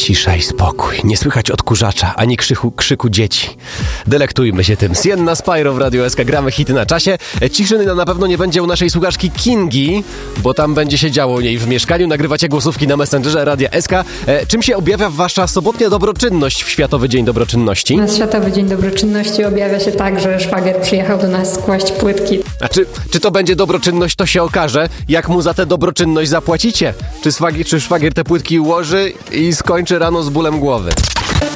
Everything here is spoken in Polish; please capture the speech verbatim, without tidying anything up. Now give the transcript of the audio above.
Cisza i spokój. Nie słychać odkurzacza, ani krzyku, krzyku dzieci. Delektujmy się tym. Sienna Spyro w Radio S K. Gramy hity na czasie. Ciszy na pewno nie będzie u naszej słuchaczki Kingi, bo tam będzie się działo u niej w mieszkaniu. Nagrywacie głosówki na Messengerze Radia S K. E, czym się objawia wasza sobotnia dobroczynność w Światowy Dzień Dobroczynności? Na Światowy Dzień Dobroczynności objawia się tak, że szwagier przyjechał do nas skłaść płytki. A czy, czy to będzie dobroczynność, to się okaże, jak mu za tę dobroczynność zapłacicie. Czy szwagier, czy szwagier te płytki ułoży i skończy rano z bólem głowy.